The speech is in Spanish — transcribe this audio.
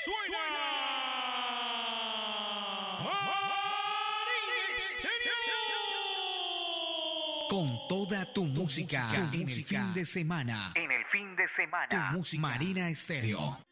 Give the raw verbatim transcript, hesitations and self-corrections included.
Suena con toda tu, tu música, música en música. El fin de semana. En el fin de semana. Tu música. Marina Estéreo.